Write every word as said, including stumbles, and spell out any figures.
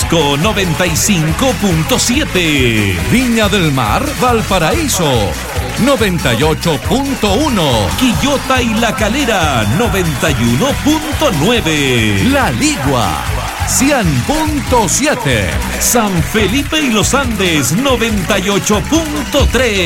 Cusco noventa y cinco punto siete. Viña del Mar, Valparaíso noventa y ocho punto uno. Quillota y La Calera noventa y uno punto nueve. La Ligua cien punto siete. San Felipe y Los Andes noventa y ocho punto tres.